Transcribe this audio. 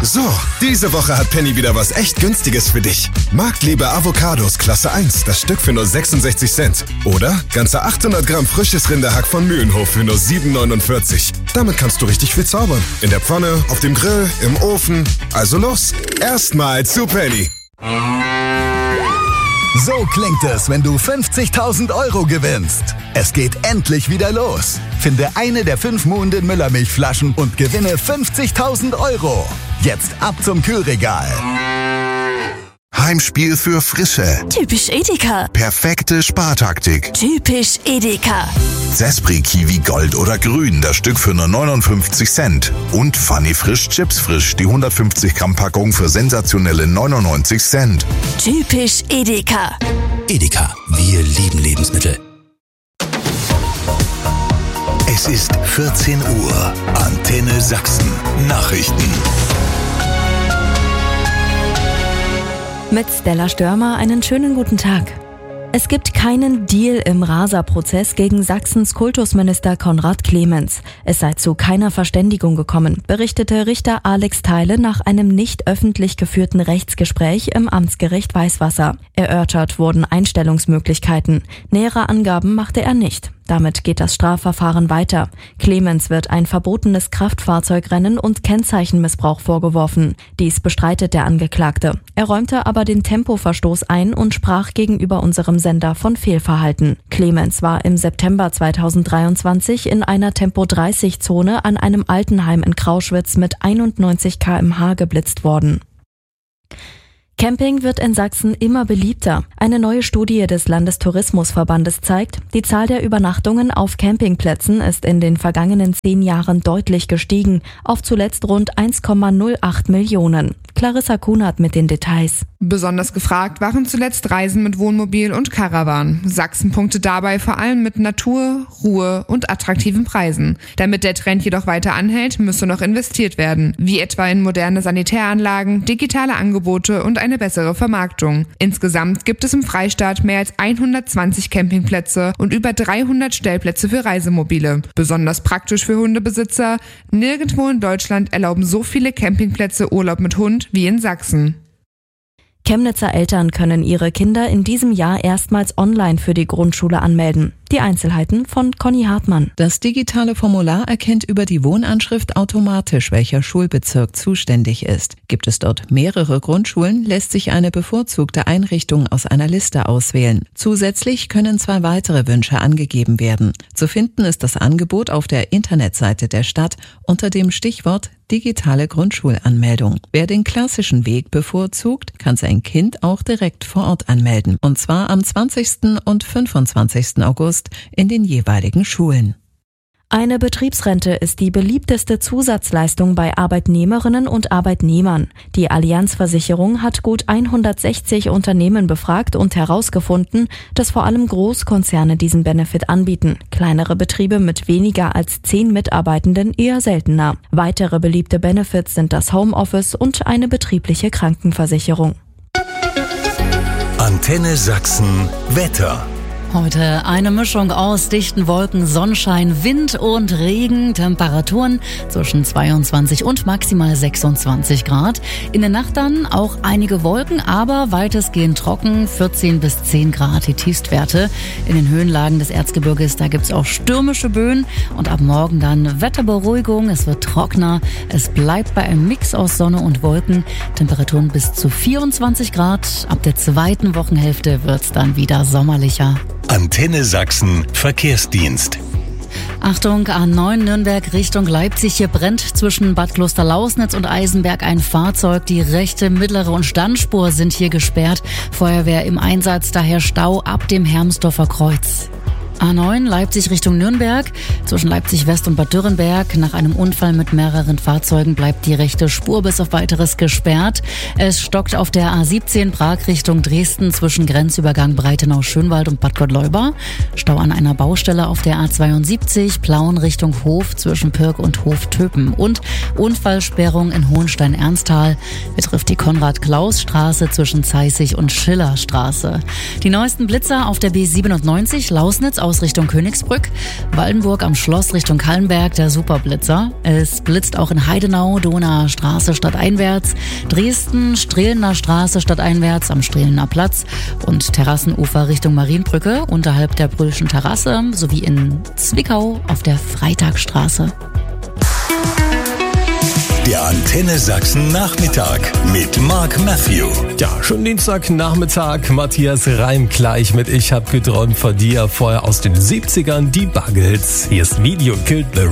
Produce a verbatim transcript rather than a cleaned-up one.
So, diese Woche hat Penny wieder was echt Günstiges für dich. Marktliebe Avocados Klasse eins, das Stück für nur sechsundsechzig Cent. Oder ganze achthundert Gramm frisches Rinderhack von Mühlenhof für nur sieben neunundvierzig. Damit kannst du richtig viel zaubern. In der Pfanne, auf dem Grill, im Ofen. Also los, erstmal zu Penny. So klingt es, wenn du fünfzigtausend Euro gewinnst. Es geht endlich wieder los. Finde eine der fünf Moon den Müllermilchflaschen und gewinne fünfzigtausend Euro. Jetzt ab zum Kühlregal. Heimspiel für Frische. Typisch Edeka. Perfekte Spartaktik. Typisch Edeka. Zespri Kiwi Gold oder Grün, das Stück für nur neunundfünfzig Cent. Und Funny Frisch Chips Frisch, die hundertfünfzig Gramm Packung für sensationelle neunundneunzig Cent. Typisch Edeka. Edeka, wir lieben Lebensmittel. Es ist vierzehn Uhr. Antenne Sachsen. Nachrichten. Mit Stella Störmer einen schönen guten Tag. Es gibt keinen Deal im Rasa-Prozess gegen Sachsens Kultusminister Konrad Clemens. Es sei zu keiner Verständigung gekommen, berichtete Richter Alex Theile nach einem nicht öffentlich geführten Rechtsgespräch im Amtsgericht Weißwasser. Erörtert wurden Einstellungsmöglichkeiten. Nähere Angaben machte er nicht. Damit geht das Strafverfahren weiter. Clemens wird ein verbotenes Kraftfahrzeugrennen und Kennzeichenmissbrauch vorgeworfen. Dies bestreitet der Angeklagte. Er räumte aber den Tempoverstoß ein und sprach gegenüber unserem Sender von Fehlverhalten. Clemens war im September zweitausenddreiundzwanzig in einer Tempo dreißig Zone an einem Altenheim in Krauschwitz mit einundneunzig Kilometer pro Stunde geblitzt worden. Camping wird in Sachsen immer beliebter. Eine neue Studie des Landestourismusverbandes zeigt, die Zahl der Übernachtungen auf Campingplätzen ist in den vergangenen zehn Jahren deutlich gestiegen, auf zuletzt rund eins Komma null acht Millionen. Clarissa Kunert mit den Details. Besonders gefragt waren zuletzt Reisen mit Wohnmobil und Caravan. Sachsen punktet dabei vor allem mit Natur, Ruhe und attraktiven Preisen. Damit der Trend jedoch weiter anhält, müsse noch investiert werden, wie etwa in moderne Sanitäranlagen, digitale Angebote und eine bessere Vermarktung. Insgesamt gibt es im Freistaat mehr als hundertzwanzig Campingplätze und über dreihundert Stellplätze für Reisemobile. Besonders praktisch für Hundebesitzer: nirgendwo in Deutschland erlauben so viele Campingplätze Urlaub mit Hund wie in Sachsen. Chemnitzer Eltern können ihre Kinder in diesem Jahr erstmals online für die Grundschule anmelden. Die Einzelheiten von Conny Hartmann. Das digitale Formular erkennt über die Wohnanschrift automatisch, welcher Schulbezirk zuständig ist. Gibt es dort mehrere Grundschulen, lässt sich eine bevorzugte Einrichtung aus einer Liste auswählen. Zusätzlich können zwei weitere Wünsche angegeben werden. Zu finden ist das Angebot auf der Internetseite der Stadt unter dem Stichwort digitale Grundschulanmeldung. Wer den klassischen Weg bevorzugt, kann sein Kind auch direkt vor Ort anmelden. Und zwar am zwanzigsten und fünfundzwanzigsten August in den jeweiligen Schulen. Eine Betriebsrente ist die beliebteste Zusatzleistung bei Arbeitnehmerinnen und Arbeitnehmern. Die Allianz-Versicherung hat gut hundertsechzig Unternehmen befragt und herausgefunden, dass vor allem Großkonzerne diesen Benefit anbieten. Kleinere Betriebe mit weniger als zehn Mitarbeitenden eher seltener. Weitere beliebte Benefits sind das Homeoffice und eine betriebliche Krankenversicherung. Antenne Sachsen Wetter. Heute eine Mischung aus dichten Wolken, Sonnenschein, Wind und Regen, Temperaturen zwischen zweiundzwanzig und maximal sechsundzwanzig Grad. In der Nacht dann auch einige Wolken, aber weitestgehend trocken, vierzehn bis zehn Grad die Tiefstwerte. In den Höhenlagen des Erzgebirges, da gibt's auch stürmische Böen und ab morgen dann Wetterberuhigung, es wird trockener, es bleibt bei einem Mix aus Sonne und Wolken, Temperaturen bis zu vierundzwanzig Grad. Ab der zweiten Wochenhälfte wird's dann wieder sommerlicher. Antenne Sachsen Verkehrsdienst. Achtung, A neun Nürnberg Richtung Leipzig. Hier brennt zwischen Bad Klosterlausnitz und Eisenberg ein Fahrzeug. Die rechte, mittlere und Standspur sind hier gesperrt. Feuerwehr im Einsatz, daher Stau ab dem Hermsdorfer Kreuz. A neun Leipzig Richtung Nürnberg. Zwischen Leipzig West und Bad Dürrenberg. Nach einem Unfall mit mehreren Fahrzeugen bleibt die rechte Spur bis auf Weiteres gesperrt. Es stockt auf der A siebzehn Prag Richtung Dresden zwischen Grenzübergang Breitenau-Schönwald und Bad Gottleuba. Stau an einer Baustelle auf der A zweiundsiebzig Plauen Richtung Hof zwischen Pirk und Hof-Töpen. Und Unfallsperrung in Hohenstein-Ernsthal betrifft die Konrad-Klaus-Straße zwischen Zeissig und Schillerstraße. Die neuesten Blitzer auf der B siebenundneunzig Lausnitz aus Schloss Richtung Königsbrück. Waldenburg am Schloss Richtung Kallenberg der Superblitzer. Es blitzt auch in Heidenau, Donauer Straße stadteinwärts, Dresden, Strehlener Straße stadteinwärts am Strehlener Platz und Terrassenufer Richtung Marienbrücke unterhalb der Brühlschen Terrasse sowie in Zwickau auf der Freitagstraße. Der Antenne Sachsen Nachmittag mit Mark Matthew. Ja, schönen Dienstagnachmittag. Matthias Reim gleich mit Ich hab geträumt von dir. Vorher aus den siebzigern die Buggles. Hier ist Video Killed the